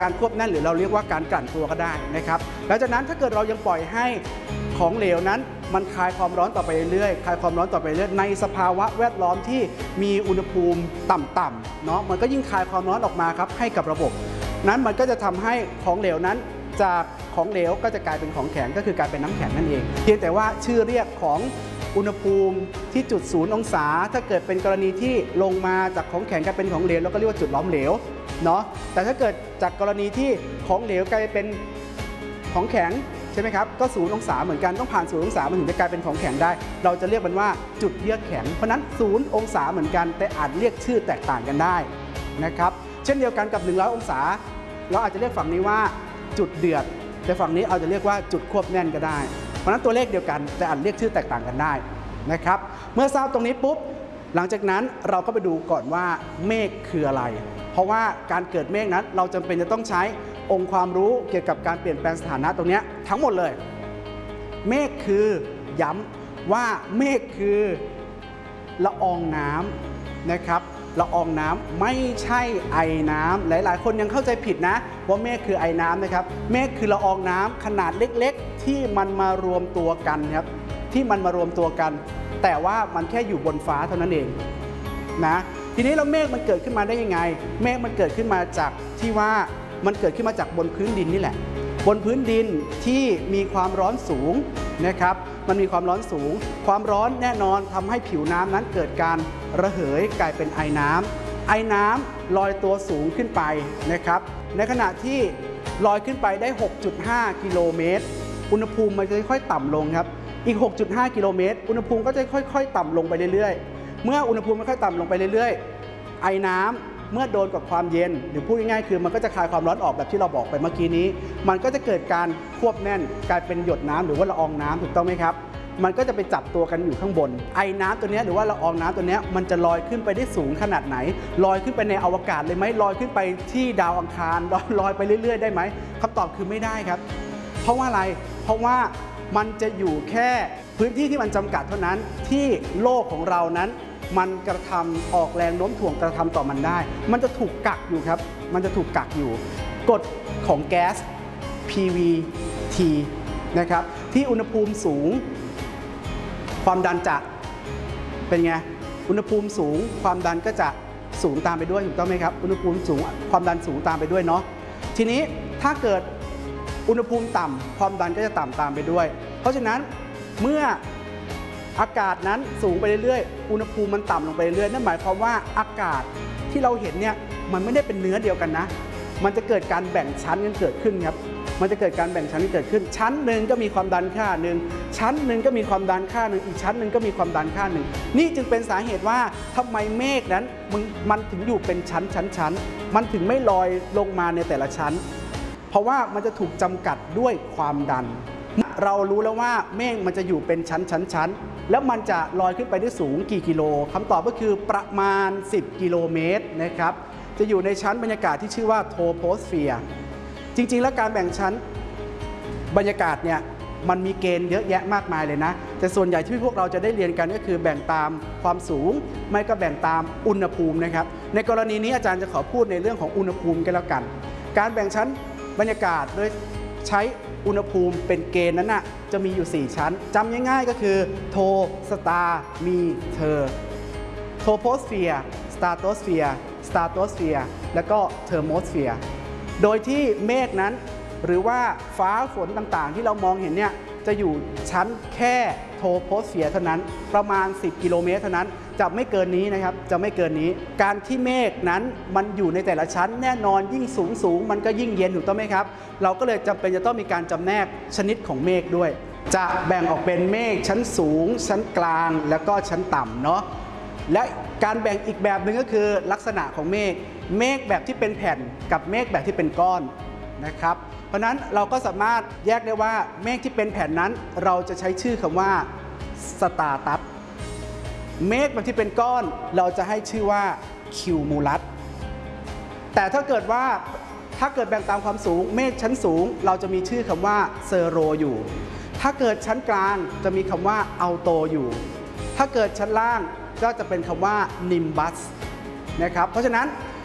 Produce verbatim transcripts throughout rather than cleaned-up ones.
การควบแน่นหรือเราเรียกว่าการกลั่นตัวก็ได้นะครับหลังจากนั้นถ้าเกิดเรายังปล่อยให้ของเหลวนั้นมันคลายความร้อนต่อไปเรื่อยๆคลายความร้อนต่อไปเรื่อยในสภาวะแวดล้อมที่มีอุณหภูมิต่ำๆเนาะมันก็ยิ่งคลายความร้อนออกมาครับให้กับระบบนั้นมันก็จะทำให้ของเหลวนั้นจากของเหลวก็จะกลายเป็นของแข็งก็คือกลายเป็นน้ำแข็งนั่นเองเพียงแต่ว่าชื่อเรียกของอุณหภูมิที่จุดศูนย์องศาถ้าเกิดเป็นกรณีที่ลงมาจากของแข็งกลายเป็นของเหลวเราก็เรียกว่าจุดล้อมเหลวเนาะแต่ถ้าเกิดจากกรณีที่ของเหลวกลายเป็นของแข็งใช่ไหมครับก็ศูนย์องศาเหมือนกันต้องผ่านศูนย์องศามันถึงจะกลายเป็นของแข็งได้เราจะเรียกมันว่าจุดเยือกแข็งเพราะนั้นศูนย์องศาเหมือนกันแต่อาจเรียกชื่อแตกต่างกันได้นะครับเช่นเดียวกันกับหนึ่งร้อยองศาเราอาจจะเรียกฝั่งนี้ว่าจุดเดือดแต่ฝั่งนี้เอาจะเรียกว่าจุดควบแน่นก็ได้เพราะนั้นตัวเลขเดียวกันแต่อาจเรียกชื่อแตกต่างกันได้นะครับเมื่อทราบตรงนี้ปุ๊บหลังจากนั้นเราก็ไปดูก่อนว่าเมฆคืออะไรเพราะว่าการเกิดเมฆนั้นเราจำเป็นจะต้องใช้องค์ความรู้เกี่ยวกับการเปลี่ยนแปลงสถานะตรงนี้ทั้งหมดเลยเมฆคือย้ำว่าเมฆคือละอองน้ำนะครับละอองน้ำไม่ใช่ไอน้ำหลายๆคนยังเข้าใจผิดนะว่าเมฆคือไอน้ำนะครับเมฆคือละอองน้ำขนาดเล็กๆที่มันมารวมตัวกันครับที่มันมารวมตัวกันแต่ว่ามันแค่อยู่บนฟ้าเท่านั้นเองนะทีนี้เราเมฆมันเกิดขึ้นมาได้ยังไงเมฆมันเกิดขึ้นมาจากที่ว่ามันเกิดขึ้นมาจากบนพื้นดินนี่แหละบนพื้นดินที่มีความร้อนสูงนะครับมันมีความร้อนสูงความร้อนแน่นอนทำให้ผิวน้ำนั้นเกิดการระเหยกลายเป็นไอน้ำไอน้ำลอยตัวสูงขึ้นไปนะครับในขณะที่ลอยขึ้นไปได้ หกจุดห้า กิโลเมตรอุณหภูมิมันจะค่อยๆต่ำลงครับอีก หกจุดห้า กิโลเมตรอุณหภูมิก็จะค่อยๆต่ำลงไปเรื่อยๆเมื่ออุณหภูมิมันค่อยต่ำลงไปเรื่อยๆไอน้ำเมื่อโดนกับความเย็นหรือพูดง่ายๆคือมันก็จะคลายความร้อนออกแบบที่เราบอกไปเมื่อกี้นี้มันก็จะเกิดการควบแน่นกลายเป็นหยดน้ำหรือว่าละอองน้ำถูกต้องไหมครับมันก็จะไปจับตัวกันอยู่ข้างบนไอน้ำตัวนี้หรือว่าละอองน้ำตัวนี้มันจะลอยขึ้นไปได้สูงขนาดไหนลอยขึ้นไปในอวกาศเลยไหมลอยขึ้นไปที่ดาวอังคารลอยไปเรื่อยๆได้ไหมคำตอบคือไม่ได้ครับเพราะว่าอะไรเพราะว่ามันจะอยู่แค่พื้นที่ที่มันจำกัดเท่านั้นที่โลกของเรานั้นมันกระทำออกแรงโน้มถ่วงกระทำต่อมันได้มันจะถูกกักอยู่ครับมันจะถูกกักอยู่กฎของแก๊ส พี วี ที นะครับที่อุณหภูมิสูงความดันจะเป็นไงอุณหภูมิสูงความดันก็จะสูงตามไปด้วยถูกต้องไหมครับอุณหภูมิสูงความดันสูงตามไปด้วยเนาะทีนี้ถ้าเกิดอุณหภูมิต่ำความดันก็จะต่ำตามไปด้วยเพราะฉะนั้นเมื่ออากาศนั้นสูงไปเรื่อยๆอุณหภูมิมันต่ำลงไปเรื่อยๆนั่นหมายความว่าอากาศที่เราเห็นเนี่ยมันไม่ได้เป็นเนื้อเดียวกันนะมันจะเกิดการแบ่งชั้นกันเกิดขึ้นครับมันจะเกิดการแบ่งชั้นกันเกิดขึ้นชั้นหนึ่งก็มีความดันค่าหนึ่งชั้นหนึ่งก็มีความดันค่าหนึ่งอีกชั้นหนึ่งก็มีความดันค่าหนึ่งนี่จึงเป็นสาเหตุว่าทำไมเมฆนั้นมันถึงอยู่เป็นชั้นชั้นชั้นมันถึงไม่ลอยลงมาในแต่ละชั้นเพราะว่ามันจะถูกจำกัดด้วยความดันเรารู้แล้วว่าเมฆมันจะอยู่เป็นชั้นชั้นชั้นแล้วมันจะลอยขึ้นไปได้สูงกี่กิโลคำตอบก็คือประมาณสิบกิโลเมตรนะครับจะอยู่ในชั้นบรรยากาศที่ชื่อว่าโทโพสเฟียร์จริงๆแล้วการแบ่งชั้นบรรยากาศเนี่ยมันมีเกณฑ์เยอะแยะมากมายเลยนะแต่ส่วนใหญ่ที่พวกเราจะได้เรียนกันก็คือแบ่งตามความสูงไม่ก็แบ่งตามอุณหภูมินะครับในกรณีนี้อาจารย์จะขอพูดในเรื่องของอุณหภูมิกันแล้วกันการแบ่งชั้นบรรยากาศโดยใช้อุณหภูมิเป็นเกณฑ์นั้นนะจะมีอยู่สี่ชั้นจำง่ายๆก็คือโทสตาร์มีเธอโทโพสเฟียร์สตาร์โตสเฟียร์สตาร์โตสเฟียร์แล้วก็เทอร์โมสเฟียร์โดยที่เมฆนั้นหรือว่าฟ้าฝนต่างๆที่เรามองเห็นเนี่ยจะอยู่ชั้นแค่โทโพสเฟียร์เท่านั้นประมาณสิบกิโลเมตรเท่านั้นจะไม่เกินนี้นะครับจะไม่เกินนี้การที่เมฆนั้นมันอยู่ในแต่ละชั้นแน่นอนยิ่งสูงสูงมันก็ยิ่งเย็นถูกต้องไหมครับเราก็เลยจำเป็นจะต้องมีการจำแนกชนิดของเมฆด้วยจะแบ่งออกเป็นเมฆชั้นสูงชั้นกลางแล้วก็ชั้นต่ำเนาะและการแบ่งอีกแบบหนึ่งก็คือลักษณะของเมฆเมฆแบบที่เป็นแผ่นกับเมฆแบบที่เป็นก้อนนะครับเพราะนั้นเราก็สามารถแยกได้ว่าเมฆที่เป็นแผ่นนั้นเราจะใช้ชื่อคำว่าสตาร์ตัสเมฆแบบที่เป็นก้อนเราจะให้ชื่อว่าคิวมูลัสแต่ถ้าเกิดว่าถ้าเกิดแบ่งตามความสูงเมฆชั้นสูงเราจะมีชื่อคำว่าเซโรอยู่ถ้าเกิดชั้นกลางจะมีคำว่าอัลโตอยู่ถ้าเกิดชั้นล่างก็จะเป็นคำว่านิมบัสนะครับเพราะฉะนั้น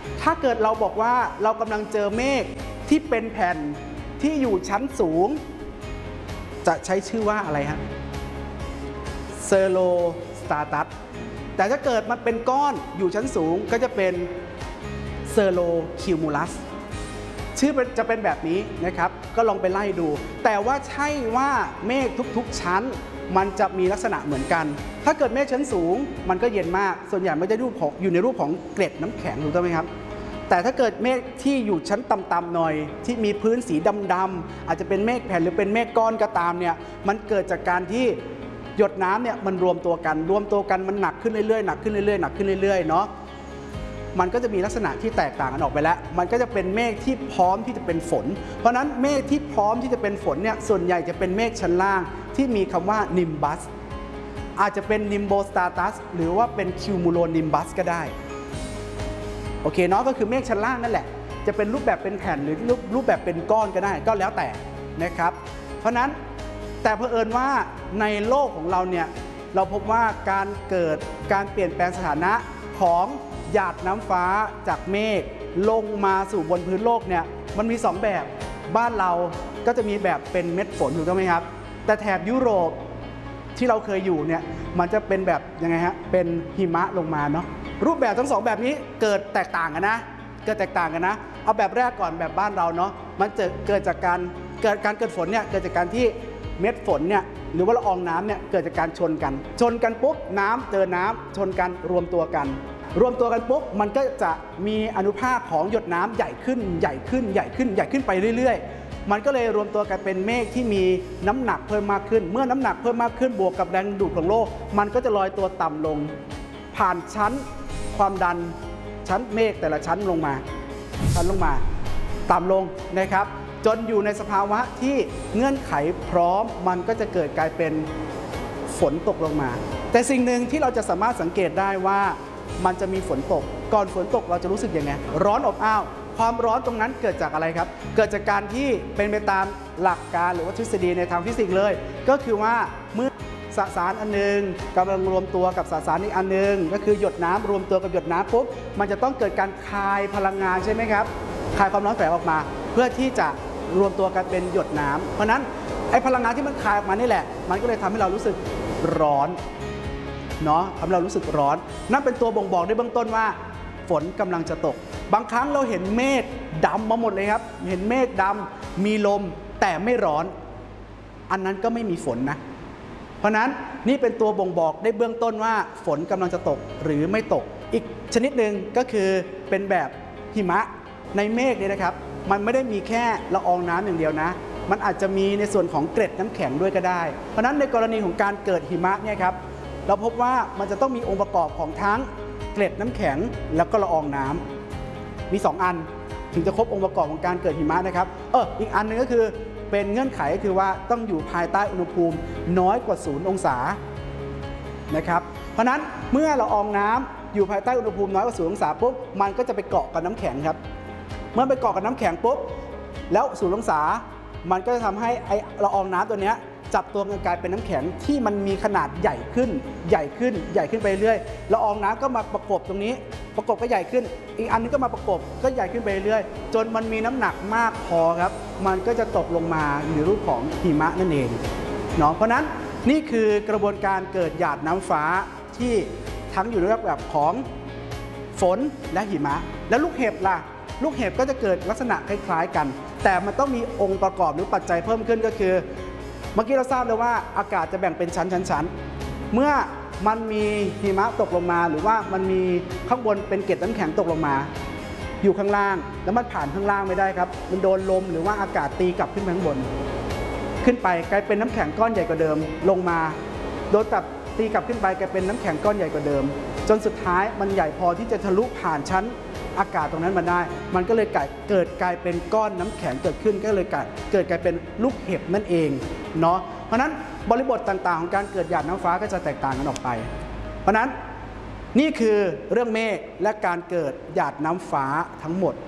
ถ้าเกิดเราบอกว่าเรากำลังเจอเมฆที่เป็นแผ่นที่อยู่ชั้นสูงจะใช้ชื่อว่าอะไรฮะเซโลสตาตัสแต่ถ้าเกิดมันเป็นก้อนอยู่ชั้นสูงก็จะเป็นเซโลคิวมูลัสชื่อจะเป็นแบบนี้นะครับก็ลองไปไล่ดูแต่ว่าใช่ว่าเมฆทุกๆชั้นมันจะมีลักษณะเหมือนกันถ้าเกิดเมฆชั้นสูงมันก็เย็นมากส่วนใหญ่มันจะรูปของอยู่ในรูปของเกล็ดน้ำแข็งถูกต้องไหมครับแต่ถ้าเกิดเมฆที่อยู่ชั้นต่ำๆหน่อยที่มีพื้นสีดำๆอาจจะเป็นเมฆแผ่นหรือเป็นเมฆก้อนก็ตามเนี่ยมันเกิดจากการที่หยดน้ำเนี่ยมันรวมตัวกันรวมตัวกันมันหนักขึ้นเรื่อยๆหนักขึ้นเรื่อยๆหนักขึ้นเรื่อยๆเนาะมันก็จะมีลักษณะที่แตกต่างกันออกไปแล้วมันก็จะเป็นเมฆที่พร้อมที่จะเป็นฝนเพราะนั้นเมฆที่พร้อมที่จะเป็นฝนเนี่ยส่วนใหญ่จะเป็นเมฆชั้นล่างที่มีคำว่านิมบัสอาจจะเป็นนิมโบสตาตัสหรือว่าเป็นคิวมูโลนิมบัสก็ได้โอเคเนาะก็คือเมฆชั้นล่างนั่นแหละจะเป็นรูปแบบเป็นแผ่นหรือรูปรูปแบบเป็นก้อนก็ได้ก็แล้วแต่นะครับเพราะนั้นแต่เผอิญว่าในโลกของเราเนี่ยเราพบว่าการเกิดการเปลี่ยนแปลงสถานะของหยาดน้ำฟ้าจากเมฆลงมาสู่บนพื้นโลกเนี่ยมันมีสองแบบบ้านเราก็จะมีแบบเป็นเม็ดฝนถูกต้องไหมครับแต่แถบยุโรปที่เราเคยอยู่เนี่ยมันจะเป็นแบบยังไงฮะเป็นหิมะลงมาเนาะรูปแบบทั้งสองแบบนี้เกิดแตกต่างกันนะเกิดแตกต่างกันนะเอาแบบแรกก่อนแบบบ้านเราเนาะมันจะเกิดจากการเกิดการเกิดฝนเนี่ยเกิดจากการที่เม็ดฝนเนี่ยหรือว่าละอองน้ำเนี่ยเกิดจากการชนกันชนกันปุ๊บน้ำเจอน้ำชนกันรวมตัวกันรวมตัวกันปุ๊บมันก็จะมีอนุภาคของหยดน้ำใหญ่ขึ้นใหญ่ขึ้นใหญ่ขึ้นใหญ่ขึ้นไปเรื่อยๆมันก็เลยรวมตัวกันเป็นเมฆที่มีน้ำหนักเพิ่มมากขึ้นเมื่อน้ำหนักเพิ่มมากขึ้นบวกกับแรงดูดของโลกมันก็จะลอยตัวต่ำลงผ่านชั้นความดันชั้นเมฆแต่ละชั้นลงมาชั้นลงมาต่ำลงนะครับจนอยู่ในสภาวะที่เงื่อนไขพร้อมมันก็จะเกิดกลายเป็นฝนตกลงมาแต่สิ่งหนึ่งที่เราจะสามารถสังเกตได้ว่ามันจะมีฝนตกก่อนฝนตกเราจะรู้สึกยังไงร้อนอบอ้าวความร้อนตรงนั้นเกิดจากอะไรครับเกิดจากการที่เป็นไปตามหลักการหรือว่าทฤษฎีในทางฟิสิกส์เลยก็คือว่าเมื่อสสารอันนึงกำลังรวมตัวกับสสารอีกอันนึงก็คือหยดน้ำรวมตัวกับหยดน้ำปุ๊บมันจะต้องเกิดการคายพลังงานใช่ไหมครับคายความร้อนแฝงออกมาเพื่อที่จะรวมตัวกันเป็นหยดน้ำเพราะนั้นไอ้พลังงานที่มันคายออกมานี่แหละมันก็เลยทำให้เรารู้สึกร้อนเนาะทำให้เรารู้สึกร้อนนั่นเป็นตัวบ่งบอกในเบื้องต้นว่าฝนกำลังจะตกบางครั้งเราเห็นเมฆดำมาหมดเลยครับเห็นเมฆดำมีลมแต่ไม่ร้อนอันนั้นก็ไม่มีฝนนะเพราะนั้นนี่เป็นตัวบ่งบอกในเบื้องต้นว่าฝนกำลังจะตกหรือไม่ตกอีกชนิดหนึ่งก็คือเป็นแบบหิมะในเมฆเนี่ยนะครับมันไม่ได้มีแค่ละอองน้ำอย่างเดียวนะมันอาจจะมีในส่วนของเกล็ดน้ำแข็งด้วยก็ได้เพราะนั้นในกรณีของการเกิดหิมะเนี่ยครับเราพบว่ามันจะต้องมีองค์ประกอบของทั้งเกล็ดน้ำแข็งแล้วก็ละอองน้ำมีสองอันถึงจะครบองค์ประกอบของการเกิดหิมะนะครับเอออีกอันนึงก็คือเป็นเงื่อนไขคือว่าต้องอยู่ภายใต้อุณหภูมิน้อยกว่าศูนย์องศานะครับเพราะนั้นเมื่อละอองน้ำอยู่ภายใต้อุณหภูมิน้อยกว่าศูนย์องศาปุ๊บมันก็จะไปเกาะกับน้ำแข็งครับเมื่อไปเกาะกับน้ำแข็งปุ๊บแล้วศูนย์องศามันก็จะทำให้ไอละอองน้ำตัวนี้จับตัวกันกลายเป็นน้ำแข็งที่มันมีขนาดใหญ่ขึ้นใหญ่ขึ้นใหญ่ขึ้นไปเรื่อยละอองน้ำก็มาประกบตรงนี้ประกบก็ใหญ่ขึ้นอีกอันนึงก็มาประกบก็ใหญ่ขึ้นไปเรื่อยจนมันมีน้ำหนักมากพอครับมันก็จะตกลงมาในรูปของหิมะนั่นเองเนาะเพราะนั้นนี่คือกระบวนการเกิดหยาดน้ำฟ้าที่ทั้งอยู่ในรูปแบบของฝนและหิมะแล้วลูกเห็บล่ะลูกเห็บก็จะเกิดลักษณะคล้ายๆกันแต่มันต้องมีองค์ประกอบหรือปัจจัยเพิ่มขึ้นก็คือเมื่อกี้เราทราบแล้วว่าอากาศจะแบ่งเป็นชั้นๆๆเมื่อมันมีหิมะตกลงมาหรือว่ามันมีข้างบนเป็นเกล็ดน้ำแข็งตกลงมาอยู่ข้างล่างแล้วมันผ่านข้างล่างไม่ได้ครับมันโดนลมหรือว่าอากาศตีกลับขึ้นไปข้างบนขึ้นไปกลายเป็นน้ำแข็งก้อนใหญ่กว่าเดิมลงมาโดนตับตีกลับขึ้นไปกลายเป็นน้ำแข็งก้อนใหญ่กว่าเดิมจนสุดท้ายมันใหญ่พอที่จะทะลุผ่านชั้นอากาศตรงนั้นมาได้มันก็เลยเกิดกลายเป็นก้อนน้ำแข็งเกิดขึ้นก็เลยเกิดกลายเป็นลูกเห็บนั่นเองเนาะเพราะนั้นบริบทต่างๆของการเกิดหยาดน้ำฟ้าก็จะแตกต่างกันออกไปเพราะนั้นนี่คือเรื่องเมฆและการเกิดหยาดน้ำฟ้าทั้งหมด